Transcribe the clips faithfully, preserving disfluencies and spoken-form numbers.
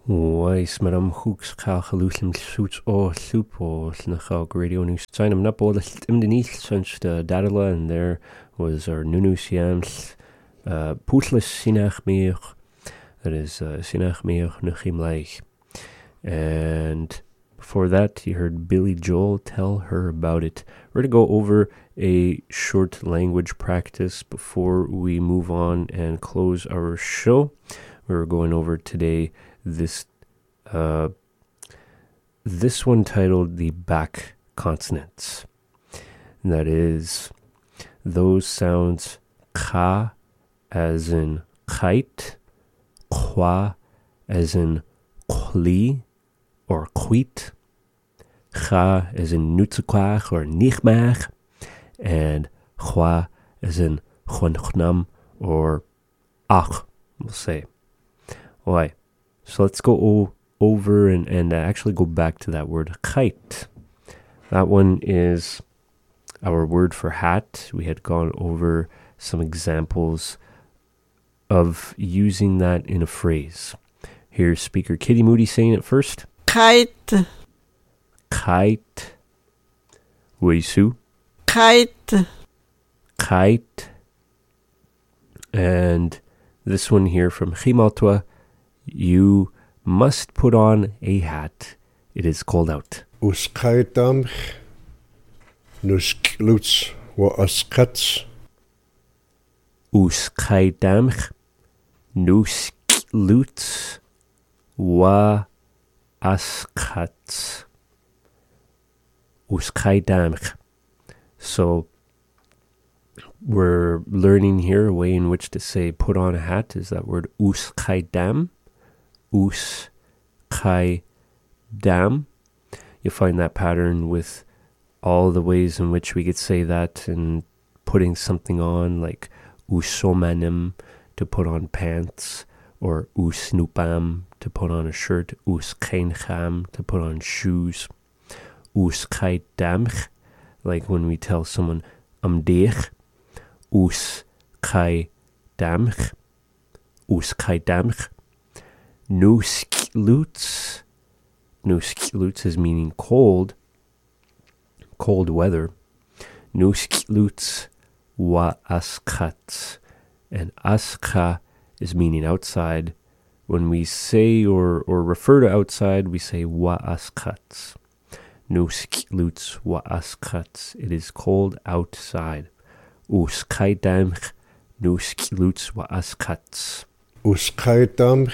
Weis madam hooks calchaluslim suits or soup or snachal radio news sign am not all the imdenith since the dadala, and there was our nunus yams uh puslis sinach meer, that is uh, sinach meer nuchim leich. And before that you heard Billy Joel, Tell Her About It. We're going to go over a short language practice before we move on and close our show. We're going over today this uh, this one titled the back consonants. And that is those sounds ka as in kite, kwa as in kli or quit, cha as in nutzekwach or nichmach, and chwa as in chonchnam or ach, we'll say. Alright, so let's go o- over and, and actually go back to that word kite. That one is our word for hat. We had gone over some examples of using that in a phrase. Here's speaker Kitty Moody saying it first. Kite. Kite. Weisu. Kite. Kite. And this one here from Chimaltwa. You must put on a hat. It is cold out. Uskaitamch nuskluts wa askats. Uskaidamch nuskluts wa askats. Uskaidamch. So we're learning here a way in which to say put on a hat is that word uskaidam. Us, kai, dam. You find that pattern with all the ways in which we could say that, and putting something on, like usomanim, to put on pants, or usnupam, to put on a shirt, uskeincham, to put on shoes, uskaidamch, like when we tell someone amdeich, uskaidamch, uskaidamch. Nuskluts. Nuskluts is meaning cold, cold weather. Nuskluts wa askats. And aska is meaning outside. When we say or, or refer to outside, we say wa askats. Nuskluts wa askats. It is cold outside. Uskaidamch nuskluts wa askats. Uskaidamch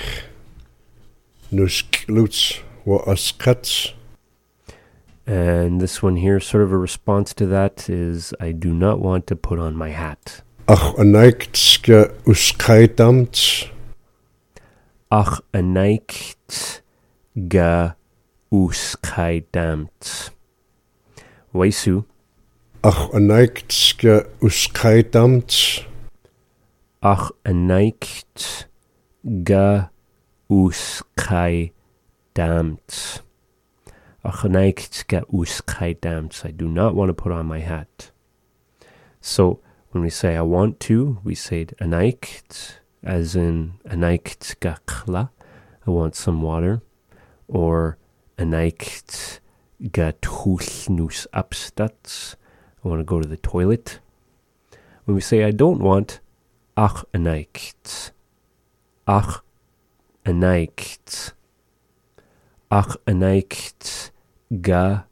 nuskluts wa askats. And this one here, sort of a response to that, is I do not want to put on my hat. Ach anaikts uskaidamts. Ach anaikts ga uskaidamts. Weisu. Ach anaikts uskaidamts. Ach anaikts ga uskaidamts. Ach anaikts ga uskaidamts. I do not want to put on my hat. So when we say I want to, we say anaikt, as in anaikt ga kla, I want some water, or anaikt ga tulnus abstats, I want to go to the toilet. When we say I don't want, ach anaikt, ach anaikt, ach anaikt ga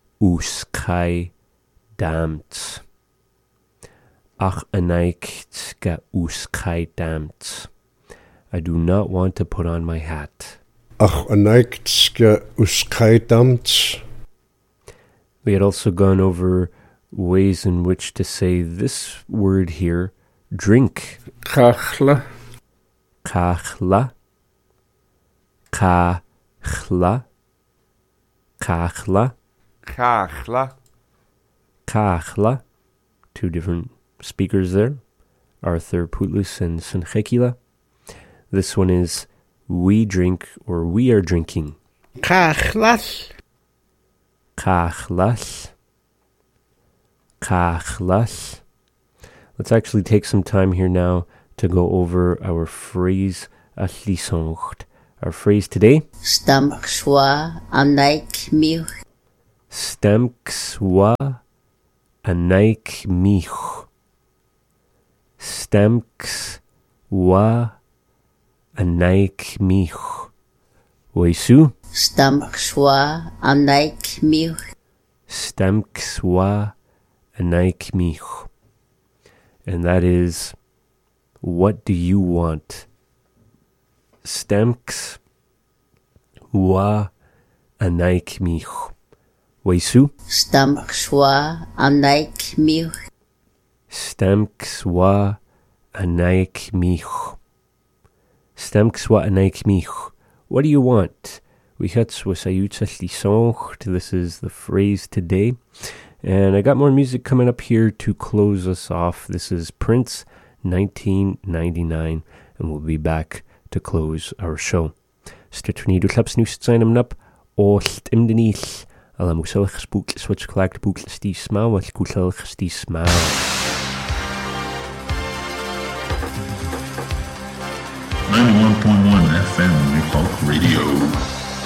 uskaidamts. Ach anaikt ga uskaidamts. I do not want to put on my hat. Ach anaikts ga uskaidamts. We had also gone over ways in which to say this word here, drink. Kachla. Kachla. Kachla. Kachla. Kachla. Kachla. Two different speakers there, Arthur Putlus and Sanchekila. This one is we drink, or we are drinking. Kachlas. Kachlas. Kachlas. Let's actually take some time here now to go over our phrase aslisoncht, Our phrase today. Stamkswa anaik mich. Stamkswa anaik mich. Stamkswa anaik mich. Oisu. Stamkswa anaik mich. Stamkswa anaik mich. And that is, what do you want? Stamks wa anaik mich. Oisu. Stamkswa anaik mich. Stamkswa anaik mich. Stamkswa anaik mich. What do you want? This is the phrase today. And I got more music coming up here to close us off. This is Prince, nineteen ninety-nine, and we'll be back to close our show. Stitchni du klaps nu sein am nap o im denich ala musel spook switch clacked book sti smile wat kusel sti smile. ninety-one point one F M New Folk Radio.